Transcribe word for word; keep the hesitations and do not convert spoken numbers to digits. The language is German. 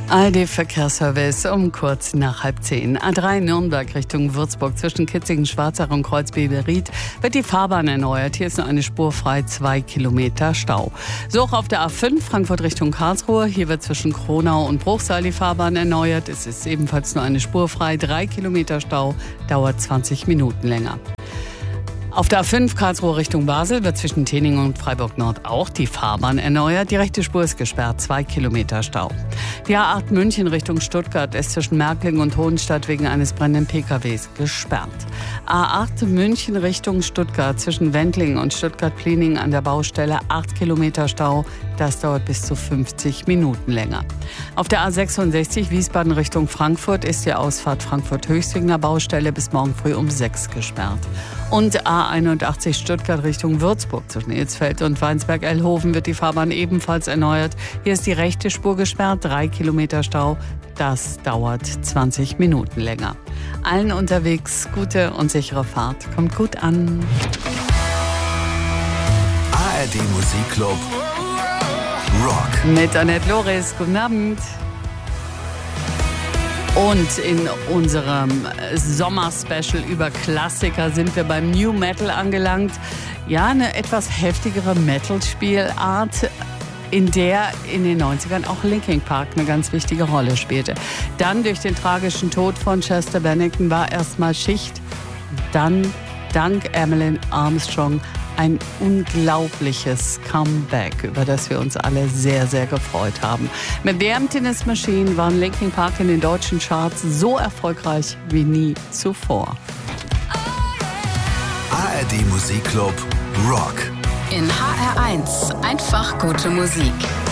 A R D-Verkehrsservice um kurz nach halb zehn. A drei Nürnberg Richtung Würzburg zwischen Kitzingen-Schwarzach und Kreuzberg-Ried wird die Fahrbahn erneuert. Hier ist nur eine Spur frei, zwei Kilometer Stau. So auch auf der A fünf Frankfurt Richtung Karlsruhe. Hier wird zwischen Kronau und Bruchsal die Fahrbahn erneuert. Es ist ebenfalls nur eine Spur frei, drei Kilometer Stau, dauert zwanzig Minuten länger. Auf der A fünf Karlsruhe Richtung Basel wird zwischen Tening und Freiburg Nord auch die Fahrbahn erneuert. Die rechte Spur ist gesperrt, zwei Kilometer Stau. Die A acht München Richtung Stuttgart ist zwischen Märkling und Hohenstadt wegen eines brennenden P K Ws gesperrt. A acht München Richtung Stuttgart zwischen Wendling und Stuttgart-Pliening an der Baustelle acht Kilometer Stau. Das dauert bis zu fünfzig Minuten länger. Auf der A sechsundsechzig Wiesbaden Richtung Frankfurt ist die Ausfahrt Frankfurt-Höchstwigner Baustelle bis morgen früh um sechs gesperrt. Und A einundachtzig Stuttgart Richtung Würzburg zwischen Ilsfeld und Weinsberg-Ellhofen wird die Fahrbahn ebenfalls erneuert. Hier ist die rechte Spur gesperrt, drei Kilometer Stau. Das dauert zwanzig Minuten länger. Allen unterwegs gute und sichere Fahrt. Kommt gut an. A R D Musikclub Rock. Mit Annette Loris. Guten Abend. Und in unserem Sommer-Special über Klassiker sind wir beim New Metal angelangt. Ja, eine etwas heftigere Metal-Spielart, in der in den neunzigern auch Linkin Park eine ganz wichtige Rolle spielte. Dann durch den tragischen Tod von Chester Bennington war erstmal Schicht. Dann, dank Emmeline Armstrong, ein unglaubliches Comeback, über das wir uns alle sehr, sehr gefreut haben. Mit The Emptiness Machine waren Linkin Park in den deutschen Charts so erfolgreich wie nie zuvor. A R D Musikclub Rock. In H R eins einfach gute Musik.